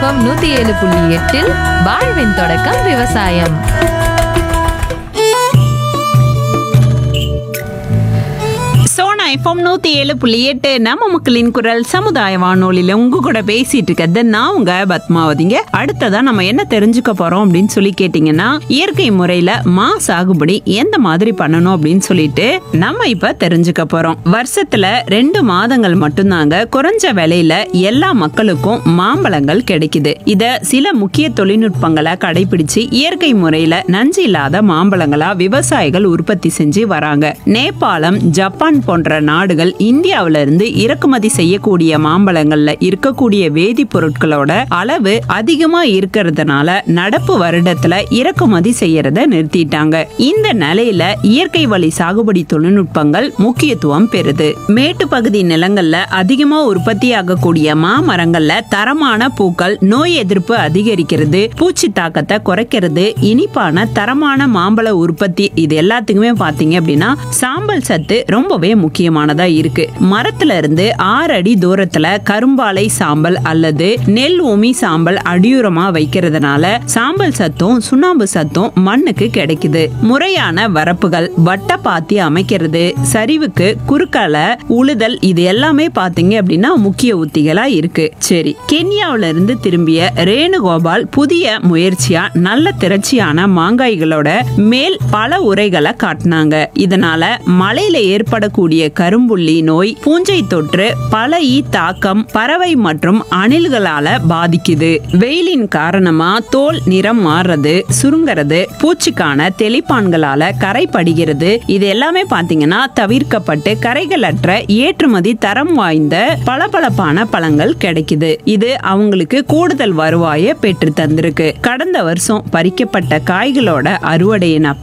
FM 107.8 வாழ்வின் தொடக்கம் விவசாயம். சோனா எஃப்எம் 107.8 நம்ம மக்களின் குரல் சமுதாய வானொலியில உங்க கூட பேசிட்டு இருக்கிறது நான் உங்க பத்மாவதிங்க. அடுத்ததா நம்ம என்ன தெரிஞ்சுக்க போறோம் அப்படின்னு சொல்லி கேட்டீங்கன்னா, இயற்கை முறையில மா சாகுபடி எந்த மாதிரி பண்ணணும் அப்படின்னு சொல்லிட்டு நம்ம இப்ப தெரிஞ்சுக்க போறோம். வருஷத்துல 2 மாதங்கள் மட்டும்தாங்க குறைஞ்ச விலையில எல்லா மக்களுக்கும் மாம்பழங்கள் கிடைக்குது. இத சில முக்கிய தொழில்நுட்பங்களை கடைபிடிச்சு இயற்கை முறையில நஞ்சு இல்லாத மாம்பழங்களா விவசாயிகள் உற்பத்தி செஞ்சு வராங்க. நேபாளம், ஜப்பான் போன்ற நாடுகள் இந்தியாவில இருந்து இறக்குமதி செய்யக்கூடிய மாம்பழங்கள்ல இருக்கக்கூடிய வேதிப்பொருட்களோட அளவு அதிகமா இருக்கிறதுனால நடப்பு வருடத்துல இறக்குமதி செய்யறத நிறுத்திட்டாங்க. இந்த நிலையில இயற்கை வழி சாகுபடி தொழில்நுட்பங்கள் முக்கியத்துவம் பெறுது. மேட்டு பகுதி நிலங்கள்ல அதிகமா உற்பத்தி ஆகக்கூடிய மாமரங்கள்ல தரமான பூக்கள், நோய் எதிர்ப்பு அதிகரிக்கிறது, பூச்சி தாக்கத்தை குறைக்கிறது, இனிப்பான தரமான மாம்பழ உற்பத்தி, இது எல்லாத்துக்குமே பாத்தீங்க அப்படின்னா சாம்பல் சத்து ரொம்பவே முக்கியமானதா இருக்கு. மரத்துல இருந்து 6 அடி தூரத்துல கரும்பாலை சாம்பல் அல்லது நெல் உமி சாம்பல் அடியுரமா வைக்கிறதுனால சாம்பல் சத்தும் சுண்ணாம்பு சத்தும் மண்ணுக்கு கிடைக்குது. முறையான வரப்புகள், வட்ட பாத்தி அமைக்கிறது, சரிவுக்கு குறுக்கால உழுதல், இது எல்லாமே பாத்தீங்க அப்படின்னா முக்கிய உத்திகளா இருக்கு. சரி, கென்யாவில இருந்து திரும்பிய ரேணுகோபால் புதிய முயற்சியா நல்ல திரட்சியான மாங்காய்களோட மேல் பல உரைகளை காட்டினாங்க. இதனால மலையில ஏற்படக்கூடிய கரும்புள்ளி நோய், பூஞ்சை தொற்று, பல ஈ தாக்கம், பறவை மற்றும் அணில்களால பாதிக்குது. வெயிலின் காரணமா தோல் நிறம் மாறுறது, சுருங்கிறது, பூச்சிக்கான தெளிப்பான்களால கரை படிகிறது, இது எல்லாமே பாத்தீங்கன்னா தவிர்க்கப்பட்டு கரைகளற்ற ஏற்றுமதி தரம் வாய்ந்த பளபளப்பான பழங்கள் கிடைக்குது. இது அவங்களுக்கு கூடுதல் வருவாயை பெற்று தந்திருக்கு. கடந்த வருஷம் பறிக்கப்பட்ட காய்களோட அறுவடையின்